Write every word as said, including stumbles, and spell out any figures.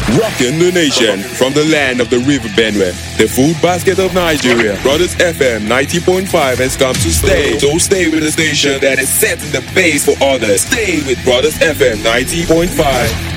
Rocking the nation from the land of the river Benue, the food basket of Nigeria. Brothers F M ninety point five has come to stay. So stay with the station that is setting the pace for others. Stay with Brothers F M ninety point five.